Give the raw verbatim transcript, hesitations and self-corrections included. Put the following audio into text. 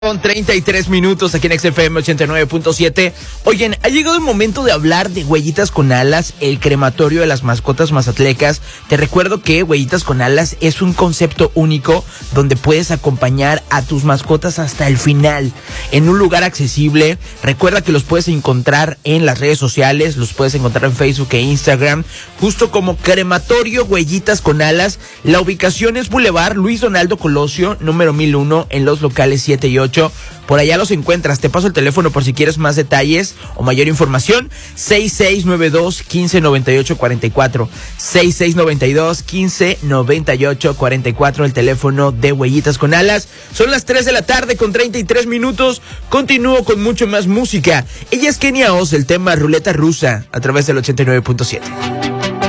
Con treinta y tres minutos aquí en X F M ochenta y nueve punto siete. Oigan, ha llegado el momento de hablar de Huellitas con Alas, el crematorio de las mascotas mazatlecas. Te recuerdo que Huellitas con Alas es un concepto único donde puedes acompañar a tus mascotas hasta el final, en un lugar accesible. Recuerda que los puedes encontrar en las redes sociales, los puedes encontrar en Facebook e Instagram, justo como Crematorio Huellitas con Alas. La ubicación es Boulevard Luis Donaldo Colosio, número mil uno, en los locales siete y ocho. Por allá los encuentras. Te paso el teléfono por si quieres más detalles o mayor información. seis seis nueve dos, uno cinco nueve ocho cuatro cuatro. seis seis nueve dos, uno cinco nueve ocho cuatro cuatro, el teléfono de Huellitas con Alas. Son las tres de la tarde con treinta y tres minutos. Continúo con mucho más música. Ella es Kenia Oz, el tema Ruleta Rusa, a través del ochenta y nueve punto siete.